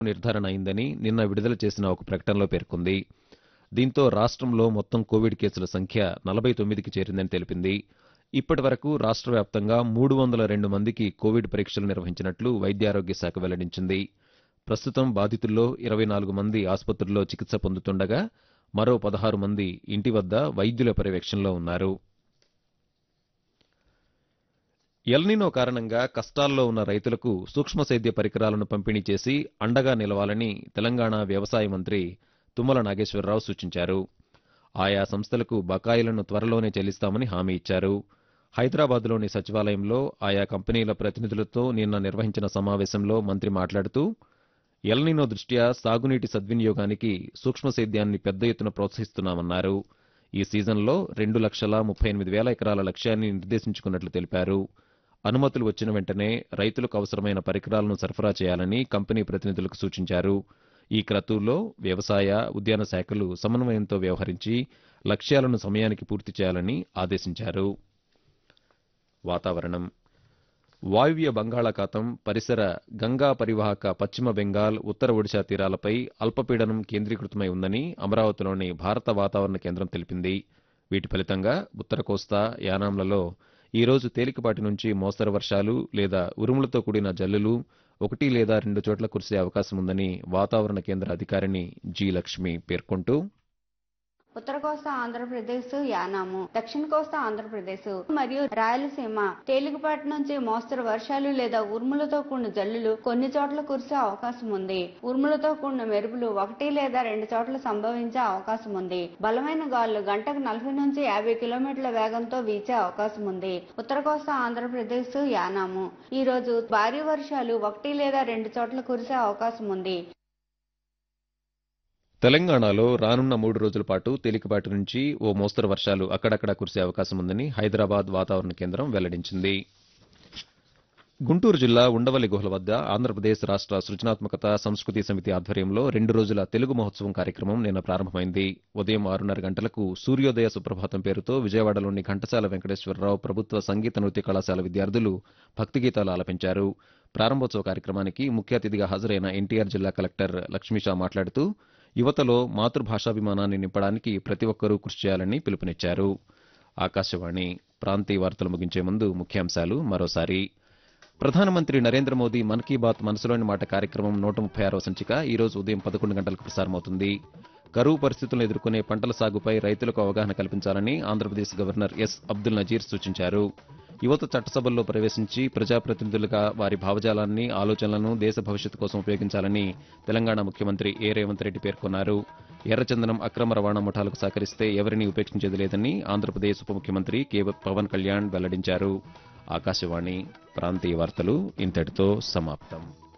నిర్ధారణ అయిందని నిన్న విడుదల చేసిన ఒక ప్రకటనలో పేర్కొంది. దీంతో రాష్ట్రంలో మొత్తం కోవిడ్ కేసుల సంఖ్య 49కి చేరిందని తెలిపింది. ఇప్పటి వరకు రాష్ట్ర వ్యాప్తంగా 302 మందికి కోవిడ్ పరీక్షలు నిర్వహించినట్లు వైద్యారోగ్య శాఖ వెల్లడించింది. ప్రస్తుతం బాధితుల్లో 24 మంది ఆసుపత్రుల్లో చికిత్స పొందుతుండగా మరో 16 మంది ఇంటి వద్ద వైద్యుల పర్యవేక్షణలో ఉన్నారు. ఎల్నినో కారణంగా కష్టాల్లో ఉన్న రైతులకు సూక్ష్మ సేద్య పరికరాలను పంపిణీ చేసి అండగా నిలవాలని తెలంగాణ వ్యవసాయ మంత్రి తుమ్మల నాగేశ్వరరావు సూచించారు. ఆయా సంస్థలకు బకాయిలను త్వరలోనే చెల్లిస్తామని హామీ ఇచ్చారు. హైదరాబాద్లోని సచివాలయంలో ఆయా కంపెనీల ప్రతినిధులతో నిన్న నిర్వహించిన సమావేశంలో మంత్రి మాట్లాడుతూ ఎల్నినో దృష్ట్యా సాగునీటి సద్వినియోగానికి సూక్ష్మ సేద్యాన్ని పెద్ద ఎత్తున ప్రోత్సహిస్తున్నామన్నారు. ఈ సీజన్లో 2,38,000 ఎకరాల లక్ష్యాన్ని నిర్దేశించుకున్నట్లు తెలిపారు. అనుమతులు వచ్చిన వెంటనే రైతులకు అవసరమైన పరికరాలను సరఫరా చేయాలని కంపెనీ ప్రతినిధులకు సూచించారు. ఈ క్రతువులో వ్యవసాయ, ఉద్యాన శాఖలు సమన్వయంతో వ్యవహరించి లక్ష్యాలను సమయానికి పూర్తి చేయాలని ఆదేశించారు. వాతావరణం. వాయువ్య బంగాళాఖాతం, పరిసర గంగా పరివాహక పశ్చిమ బెంగాల్, ఉత్తర ఒడిశా తీరాలపై అల్పపీడనం కేంద్రీకృతమై ఉందని అమరావతిలోని భారత వాతావరణ కేంద్రం తెలిపింది. వీటి ఫలితంగా ఉత్తర కోస్తా, యానాంలలో ఈ రోజు తేలికపాటి నుంచి మోస్తరు వర్షాలు లేదా ఉరుములతో కూడిన జల్లులు 1 లేదా 2 చోట్ల కురిసే అవకాశం ఉందని వాతావరణ కేంద్ర అధికారిని జి. లక్ష్మి పేర్కొంటూ ఉత్తర కోస్తా ఆంధ్రప్రదేశ్, యానాము, దక్షిణ కోస్తా ఆంధ్రప్రదేశ్ మరియు రాయలసీమ తేలికపాటి నుంచి మోస్తరు వర్షాలు లేదా ఉరుములతో కూడిన జల్లులు కొన్ని చోట్ల కురిసే అవకాశం ఉంది. ఉరుములతో కూడిన మెరుపులు 1 లేదా 2 చోట్ల సంభవించే అవకాశం ఉంది. బలమైన గాలులు గంటకు 40 నుంచి 50 కిలోమీటర్ల వేగంతో వీచే అవకాశం ఉంది. ఉత్తర కోస్తా ఆంధ్రప్రదేశ్, యానాము ఈ రోజు భారీ వర్షాలు 1 లేదా 2 చోట్ల కురిసే అవకాశం ఉంది. తెలంగాణలో రానున్న 3 రోజుల పాటు తేలికపాటి నుంచి ఓ మోస్తరు వర్షాలు అక్కడక్కడా కురిసే అవకాశం ఉందని హైదరాబాద్ వాతావరణ కేంద్రం వెల్లడించింది. గుంటూరు జిల్లా ఉండవల్లి గుహల వద్ద ఆంధ్రప్రదేశ్ రాష్ట్ర సృజనాత్మకత సంస్కృతి సమితి ఆధ్వర్యంలో 2 రోజుల తెలుగు మహోత్సవం కార్యక్రమం నిన్న ప్రారంభమైంది. ఉదయం 6:30 గంటలకు సూర్యోదయ సుప్రభాతం పేరుతో విజయవాడలోని ఘంటసాల వెంకటేశ్వరరావు ప్రభుత్వ సంగీత నృత్య కళాశాల విద్యార్థులు భక్తి గీతాలు ఆలపించారు. ప్రారంభోత్సవ కార్యక్రమానికి ముఖ్య అతిథిగా హాజరైన ఎన్టీఆర్ జిల్లా కలెక్టర్ లక్ష్మీషా మాట్లాడుతూ యువతలో మాతృభాషాభిమానాన్ని నింపడానికి ప్రతి ఒక్కరూ కృషి చేయాలని పిలుపునిచ్చారు. ఆకాశవాణి ప్రాంతీయ వార్తలు ముగించే ముందు ముఖ్యాంశాలు మరోసారి. ప్రధానమంత్రి నరేంద్ర మోదీ మన్ కీ బాత్ మనసులోని మాట కార్యక్రమం 136వ సంచిక ఈ రోజు ఉదయం 11 గంటలకు ప్రసారమవుతుంది. కరువు పరిస్థితులను ఎదుర్కొనే పంటల సాగుపై రైతులకు అవగాహన కల్పించాలని ఆంధ్రప్రదేశ్ గవర్నర్ ఎస్. అబ్దుల్ నజీర్ సూచించారు. యువత చట్టసభల్లో ప్రవేశించి ప్రజాప్రతినిధులుగా వారి భావజాలాన్ని, ఆలోచనలను దేశ భవిష్యత్తు కోసం ఉపయోగించాలని తెలంగాణ ముఖ్యమంత్రి ఏ. రేవంత్ రెడ్డి పేర్కొన్నారు. ఎర్రచందనం అక్రమ రవాణా ముఠాలకు సహకరిస్తే ఎవరినీ ఉపేక్షించేది లేదని ఆంధ్రప్రదేశ్ ఉప ముఖ్యమంత్రి కె. పవన్ కళ్యాణ్ వెల్లడించారు. ఆకాశవాణి ప్రాంతీయ వార్తలు ఇంతటితో సమాప్తం.